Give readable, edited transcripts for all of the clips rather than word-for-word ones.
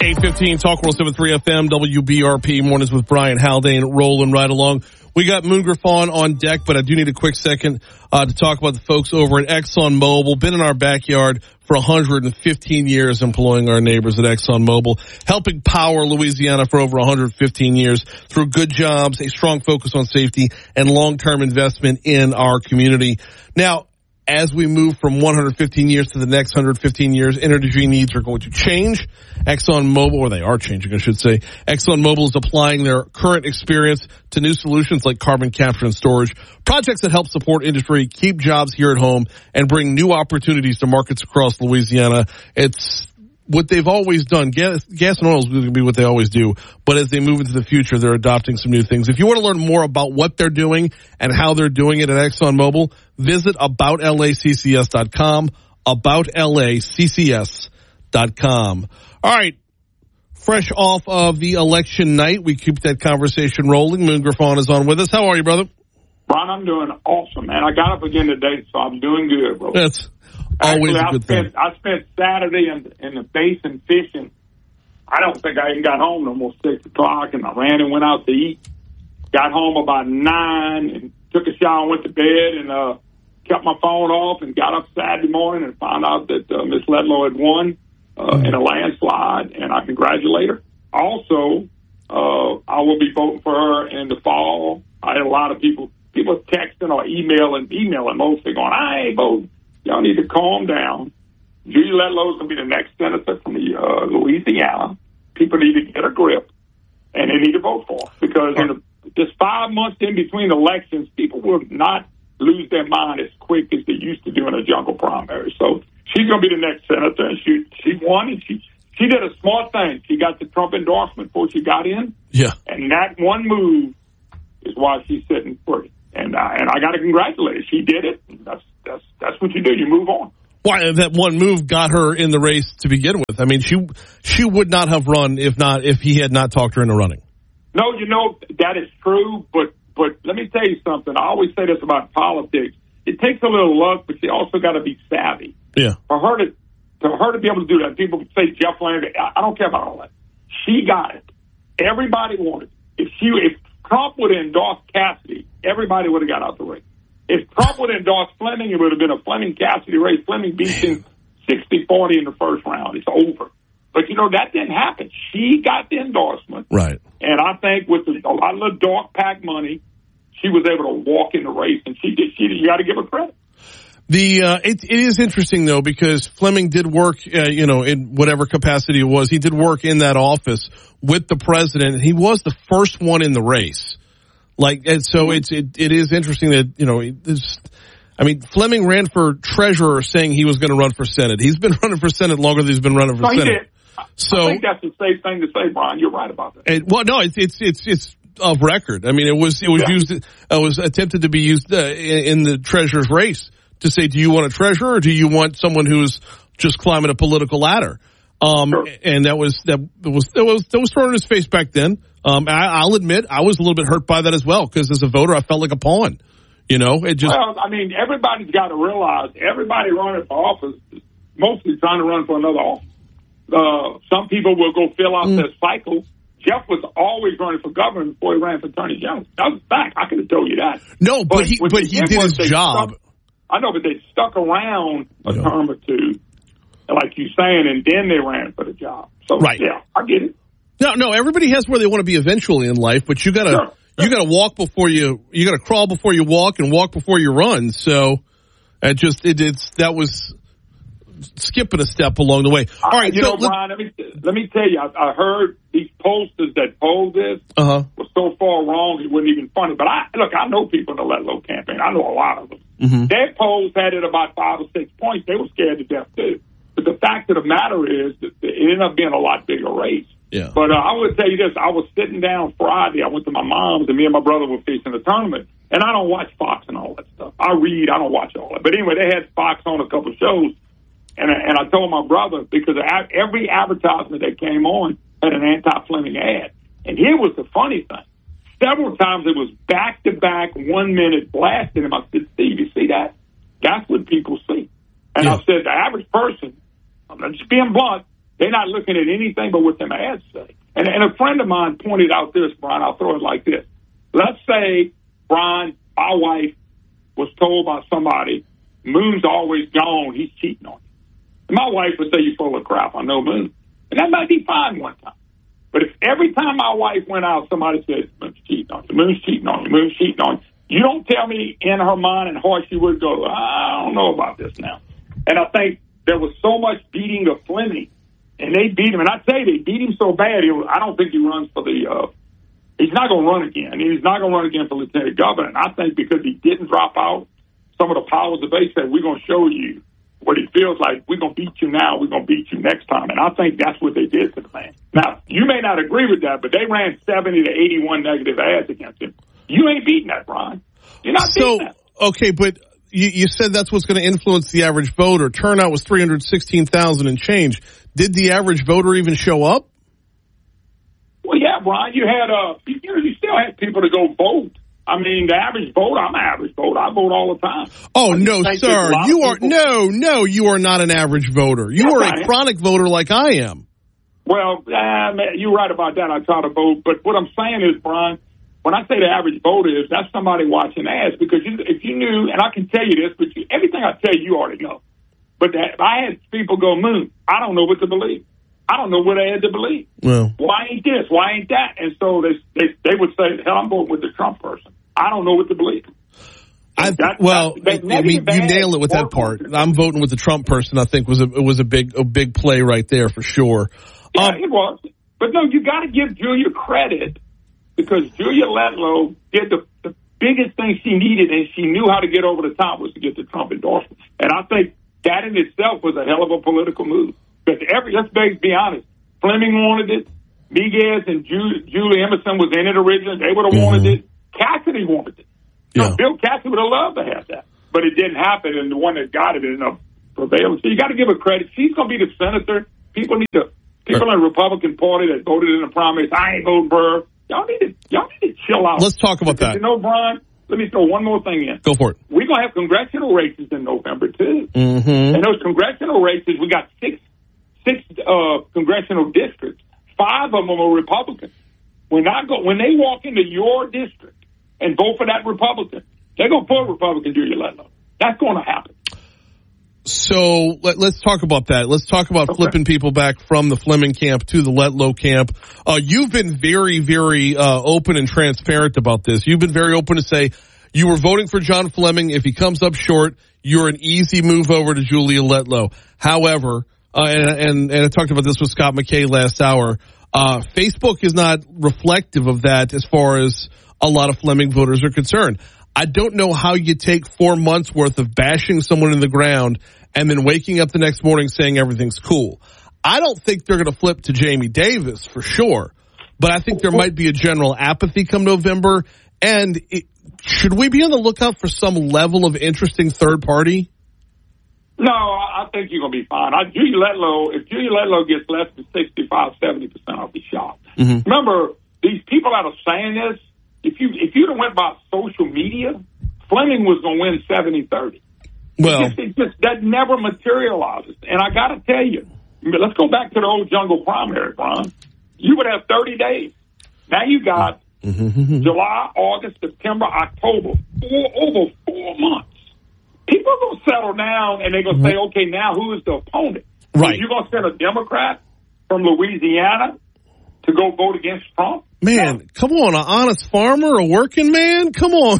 8:15, Talk World 7.3 FM, WBRP, mornings with Brian Haldane, rolling right along. We got Moon Griffon on deck, but I do need a quick second to talk about the folks over at ExxonMobil. Been in our backyard for 115 years, employing our neighbors at ExxonMobil, helping power Louisiana for over 115 years through good jobs, a strong focus on safety, and long-term investment in our community. Now, as we move from 115 years to the next 115 years, energy needs are going to change. ExxonMobil, or they are changing, I should say. ExxonMobil is applying their current experience to new solutions like carbon capture and storage, projects that help support industry, keep jobs here at home, and bring new opportunities to markets across Louisiana. It's what they've always done. Gas and oil is going to be what they always do. But as they move into the future, they're adopting some new things. If you want to learn more about what they're doing and how they're doing it at ExxonMobil, visit aboutlaccs.com, aboutlaccs.com. All right. Fresh off of the election night, we keep that conversation rolling. Moon Griffon is on with us. How are you, brother? Ron, I'm doing awesome, man. I got up again today, so I'm doing good, bro. That's always a good thing. I spent Saturday in the basin fishing. I don't think I even got home almost 6 o'clock, and I ran and went out to eat. Got home about 9 and took a shower and went to bed and kept my phone off and got up Saturday morning and found out that Miss Ledlow had won in a landslide, and I congratulate her. Also, I will be voting for her in the fall. I had a lot of people texting or emailing mostly going, I ain't voting. Y'all need to calm down. Julie Ledlow is going to be the next senator from Louisiana. People need to get a grip, and they need to vote for her. Because in just 5 months in between elections, people will not lose their mind as quick as they used to do in a jungle primary. So she's going to be the next senator, and she won, and she did a smart thing. She got the Trump endorsement before she got in. Yeah. And that one move is why she's sitting pretty. And I got to congratulate her. She did it. That's what you do. You move on. Why that one move got her in the race to begin with? I mean, she would not have run if he had not talked her into running. No, that is true. But let me tell you something. I always say this about politics. It takes a little luck, but you also got to be savvy. Yeah. For her to be able to do that, people say Jeff Landry. I don't care about all that. She got it. Everybody wanted it. If Trump would have endorsed Cassidy, everybody would have got out the race. If Trump would have endorsed Fleming, it would have been a Fleming-Cassidy race. Fleming beat him 60-40 in the first round. It's over. But, that didn't happen. She got the endorsement. Right. And I think with a lot of the dark pack money, she was able to walk in the race, and she did. You got to give her credit. It is interesting, though, because Fleming did work, in whatever capacity it was. He did work in that office with the president. He was the first one in the race. And so it is interesting that, Fleming ran for treasurer saying he was going to run for Senate. He's been running for Senate longer than he's been running for Senate. He did. So I think that's the safe thing to say, Brian. You're right about that. It's of record. I mean, it was used. It was attempted to be used in the treasurer's race to say, do you want a treasurer or do you want someone who's just climbing a political ladder? Sure. And that was thrown in his face back then. I'll admit I was a little bit hurt by that as well, because as a voter I felt like a pawn. Everybody's got to realize everybody running for office is mostly trying to run for another office. Some people will go fill out their cycle. Jeff was always running for governor before he ran for attorney general. That was a fact. I could have told you that. No, but he did his job. I know, but they stuck around a term or two, like you're saying, and then they ran for the job. So, right. Yeah, I get it. No, everybody has where they want to be eventually in life, but you gotta walk before you gotta crawl before you walk and walk before you run. So that was skipping a step along the way. All right, Brian, let me tell you, I heard these posters that polled this were so far wrong it wasn't even funny. But I know people in the Ledlow campaign. I know a lot of them. Mm-hmm. Their polls had it about 5 or 6 points. They were scared to death too. But the fact of the matter is that it ended up being a lot bigger race. Yeah. But I would tell you this. I was sitting down Friday. I went to my mom's, and me and my brother were fishing the tournament. And I don't watch Fox and all that stuff. I read. I don't watch all that. But anyway, they had Fox on a couple shows. And I told my brother, because every advertisement that came on had an anti-Fleming ad. And here was the funny thing. Several times it was back-to-back 1 minute blasting him. I said, Steve, you see that? That's what people see. And I said, the average person, I'm just being blunt, They're not looking at anything but what them ads say. And a friend of mine pointed out this, Brian, I'll throw it like this. Let's say, Brian, my wife was told by somebody, Moon's always gone, he's cheating on you. And my wife would say, you're full of crap, I know Moon. And that might be fine one time. But if every time my wife went out, somebody said, Moon's cheating on you, Moon's cheating on you, Moon's cheating on you, you don't tell me in her mind and heart she would go, I don't know about this now. And I think there was so much beating of Fleming, and they beat him. And I tell you, they beat him so bad, I don't think he runs for the he's not going to run again. He's not going to run again for lieutenant governor. And I think because he didn't drop out, some of the powers of the base said, we're going to show you what it feels like. We're going to beat you now. We're going to beat you next time. And I think that's what they did to the man. Now, you may not agree with that, but they ran 70 to 81 negative ads against him. You ain't beating that, Brian. You're not beating that. Okay, but you said that's what's going to influence the average voter. Turnout was 316,000 and change. Did the average voter even show up? Well, yeah, Brian, you had you still had people to go vote. I mean, the average voter, I'm an average voter. I vote all the time. Oh, no, sir. You are, you are not an average voter. You are a chronic voter like I am. Well, you're right about that. I try to vote. But what I'm saying is, Brian, when I say the average voter is, that's somebody watching ads. Because if you knew, and I can tell you this, but everything I tell you already know. But I had people go, Moon, I don't know what to believe. I don't know what I had to believe. Well, why ain't this? Why ain't that? And so they would say, hell, I'm voting with the Trump person. I don't know what to believe. You nailed it with that part. I'm voting with the Trump person. I think was a big play right there for sure. Yeah, it was. But no, you got to give Julia credit because Julia Letlow did the biggest thing she needed, and she knew how to get over the top was to get the Trump endorsement. And I think that in itself was a hell of a political move. Because let's be honest, Fleming wanted it. Miguez and Julie Emerson was in it originally. They would have wanted it. Cassidy wanted it. Yeah. So Bill Cassidy would have loved to have that. But it didn't happen, and the one that got it ended up prevailing. So you got to give her credit. She's going to be the senator. People in the Republican Party that voted in the primaries, I ain't voting for her. Y'all need to chill out. Let's talk about that. You know, Brian, let me throw one more thing in. Go for it. We're going to have congressional races in November, too. Mm-hmm. And those congressional races, we got six congressional districts. 5 of them are Republicans. When they walk into your district and vote for that Republican, they're going to put Republican Julia Letlow. That's going to happen. So let's talk about that. Let's talk about flipping people back from the Fleming camp to the Letlow camp. You've been very, very open and transparent about this. You've been very open to say you were voting for John Fleming. If he comes up short, you're an easy move over to Julia Letlow. However, and I talked about this with Scott McKay last hour, Facebook is not reflective of that as far as a lot of Fleming voters are concerned. I don't know how you take 4 months worth of bashing someone in the ground and then waking up the next morning saying everything's cool. I don't think they're going to flip to Jamie Davis for sure, but I think there might be a general apathy come November. And should we be on the lookout for some level of interesting third party? No, I think you're going to be fine. If Julia Letlow gets less than 65, 70%, I'll be shocked. Mm-hmm. Remember, these people that are saying this, if you'd have went by social media, Fleming was going to win 70-30. Well, it just that never materializes. And I got to tell you, let's go back to the old jungle primary, Ron. You would have 30 days. Now you got July, August, September, October, over 4 months. People are going to settle down and they're going to say, okay, now who is the opponent? Right. You're going to send a Democrat from Louisiana to go vote against Trump? Man, come on, an honest farmer, a working man? Come on.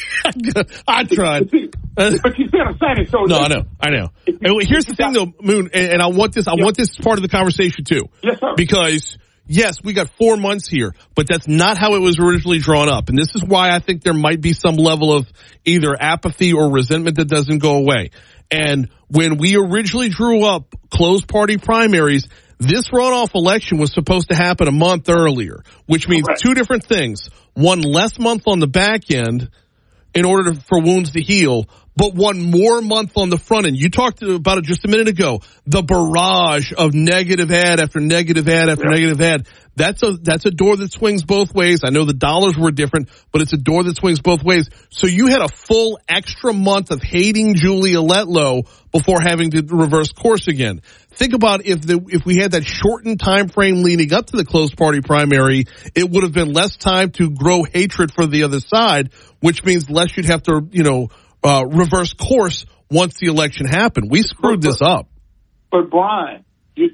I tried. But you see what I'm saying? So no, I know. And here's the thing, though, Moon, and I want this part of the conversation, too. Yes, sir. Because, yes, we got 4 months here, but that's not how it was originally drawn up. And this is why I think there might be some level of either apathy or resentment that doesn't go away. And when we originally drew up closed party primaries, this runoff election was supposed to happen a month earlier, which means two different things. One less month on the back end in order for wounds to heal, but one more month on the front end. You talked about it just a minute ago. The barrage of negative ad after negative ad after negative ad. That's a door that swings both ways. I know the dollars were different, but it's a door that swings both ways. So you had a full extra month of hating Julia Letlow before having to reverse course again. Think about if we had that shortened time frame leading up to the closed party primary, it would have been less time to grow hatred for the other side, which means less you'd have to, reverse course once the election happened. We screwed this up. But Brian,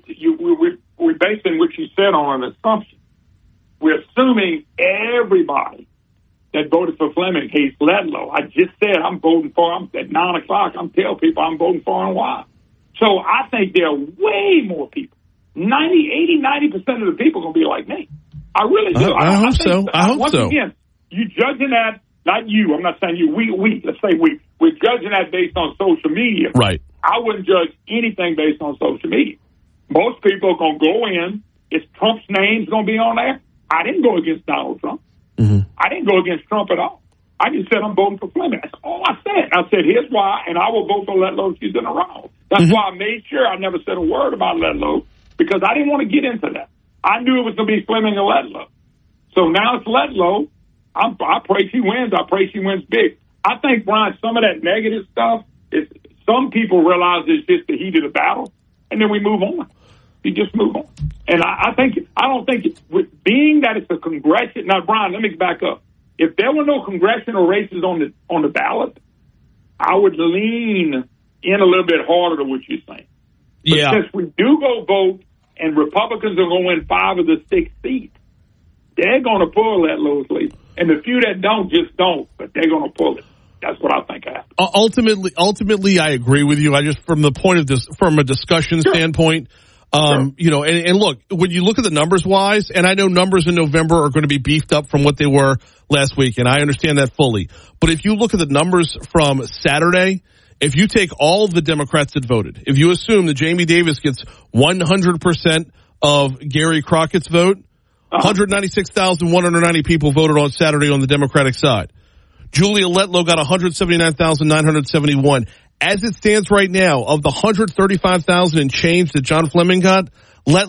we're basing what you said on an assumption. We're assuming everybody that voted for Fleming hates Letlow. I just said I'm voting for him at 9 o'clock. I'm telling people I'm voting for him and why. So I think there are way more people. 90% of the people are going to be like me. I really do. I hope so. Once again, you judging that, not you. I'm not saying you. We. Let's say we. We're judging that based on social media. Right. I wouldn't judge anything based on social media. Most people are going to go in. Is Trump's name's going to be on there? I didn't go against Donald Trump. Mm-hmm. I didn't go against Trump at all. I just said I'm voting for Fleming. That's all I said. I said, here's why, and I will vote for Letlow if she's in the wrong. That's why I made sure I never said a word about Letlow, because I didn't want to get into that. I knew it was going to be Fleming or Letlow. So now it's Letlow. I pray she wins. I pray she wins big. I think, Brian, some of that negative stuff, is some people realize it's just the heat of the battle, and then we move on. You just move on. And I don't think, being that it's a congressional, now, Brian, let me back up. If there were no congressional races on the ballot, I would lean in a little bit harder to what you're saying. But since we do go vote and Republicans are going to win 5 of the 6 seats, they're going to pull that Lowe's lead. And the few that don't just don't, but they're going to pull it. That's what I think happened. Ultimately, I agree with you. I just, from the point of this, from a discussion standpoint, and look, when you look at the numbers wise, and I know numbers in November are going to be beefed up from what they were last week, and I understand that fully. But if you look at the numbers from Saturday, if you take all the Democrats that voted, if you assume that Jamie Davis gets 100% of Gary Crockett's vote, 196,190 people voted on Saturday on the Democratic side. Julia Letlow got 179,971. As it stands right now, of the 135,000 and change that John Fleming got,